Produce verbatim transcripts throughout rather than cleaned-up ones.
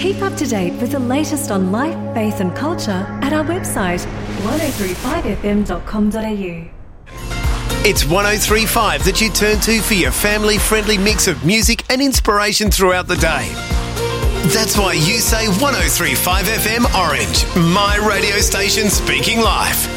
Keep up to date with the latest on life, faith and culture at our website one oh three five f m dot com dot a u. It's one oh three point five that you turn to for your family-friendly mix of music and inspiration throughout the day. That's why you say one oh three point five F M Orange, my radio station speaking life.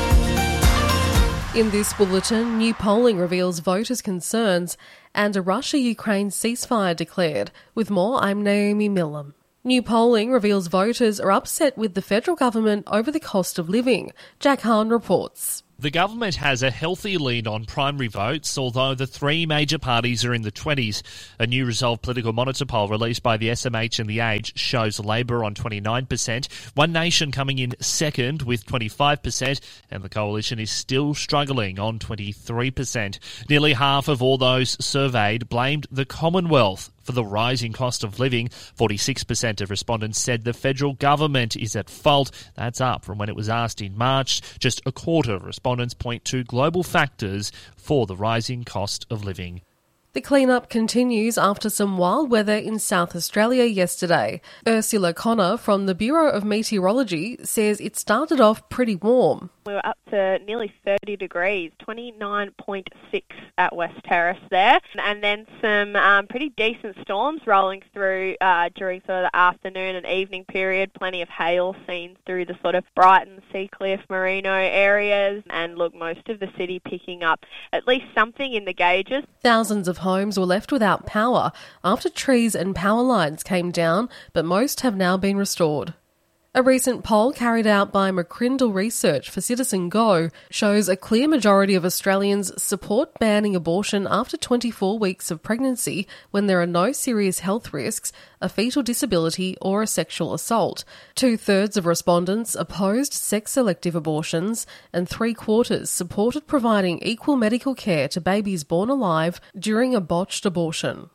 In this bulletin, new polling reveals voters' concerns and a Russia-Ukraine ceasefire declared. With more, I'm Naomi Millam. New polling reveals voters are upset with the federal government over the cost of living. Jack Hahn reports. The government has a healthy lead on primary votes, although the three major parties are in the twenties. A new Resolve Political Monitor poll released by the S M H and The Age shows Labor on twenty-nine percent, One Nation coming in second with twenty-five percent, and the Coalition is still struggling on twenty-three percent. Nearly half of all those surveyed blamed the Commonwealth for the rising cost of living. forty-six percent of respondents said the federal government is at fault. That's up from when it was asked in March. Just a quarter of respondents point to global factors for the rising cost of living. The clean-up continues after some wild weather in South Australia yesterday. Ursula Connor from the Bureau of Meteorology says it started off pretty warm. We were up to nearly thirty degrees, twenty-nine point six at West Terrace there, and then some um, pretty decent storms rolling through uh, during sort of the afternoon and evening period. Plenty of hail seen through the sort of Brighton, Seacliff, Merino areas, and look, most of the city picking up at least something in the gauges. Thousands of homes were left without power after trees and power lines came down, but most have now been restored. A recent poll carried out by McCrindle Research for Citizen Go shows a clear majority of Australians support banning abortion after twenty-four weeks of pregnancy when there are no serious health risks, a fetal disability or a sexual assault. Two-thirds of respondents opposed sex-selective abortions and three-quarters supported providing equal medical care to babies born alive during a botched abortion.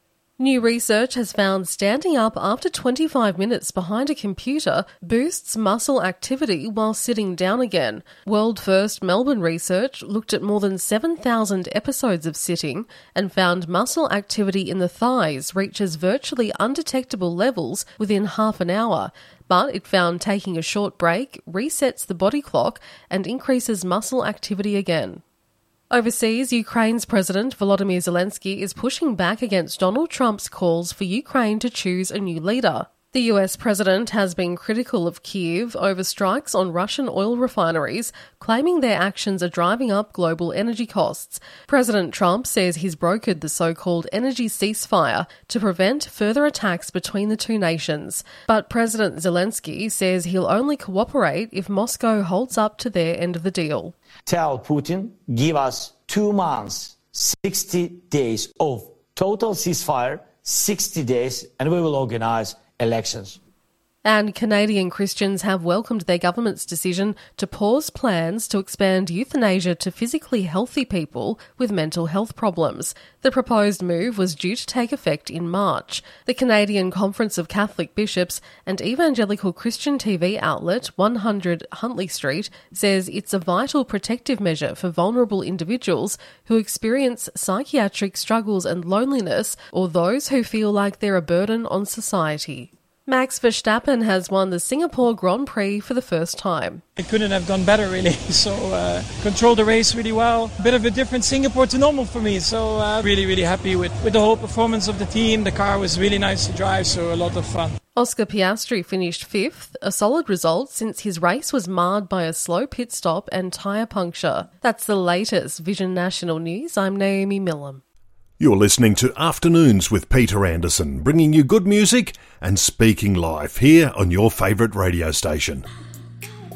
New research has found standing up after twenty-five minutes behind a computer boosts muscle activity while sitting down again. World-first Melbourne research looked at more than seven thousand episodes of sitting and found muscle activity in the thighs reaches virtually undetectable levels within half an hour. But it found taking a short break resets the body clock and increases muscle activity again. Overseas, Ukraine's President Volodymyr Zelensky is pushing back against Donald Trump's calls for Ukraine to choose a new leader. The U S president has been critical of Kyiv over strikes on Russian oil refineries, claiming their actions are driving up global energy costs. President Trump says he's brokered the so-called energy ceasefire to prevent further attacks between the two nations. But President Zelensky says he'll only cooperate if Moscow holds up to their end of the deal. Tell Putin, give us two months, sixty days of total ceasefire, sixty days, and we will organize elections. And Canadian Christians have welcomed their government's decision to pause plans to expand euthanasia to physically healthy people with mental health problems. The proposed move was due to take effect in March. The Canadian Conference of Catholic Bishops and evangelical Christian T V outlet one hundred Huntley Street says it's a vital protective measure for vulnerable individuals who experience psychiatric struggles and loneliness, or those who feel like they're a burden on society. Max Verstappen has won the Singapore Grand Prix for the first time. It couldn't have gone better, really. So, uh, controlled the race really well. A bit of a different Singapore to normal for me. So, uh, really, really happy with, with the whole performance of the team. The car was really nice to drive, so a lot of fun. Oscar Piastri finished fifth, a solid result since his race was marred by a slow pit stop and tyre puncture. That's the latest Vision National News. I'm Naomi Millam. You're listening to Afternoons with Peter Anderson, bringing you good music and speaking live here on your favourite radio station.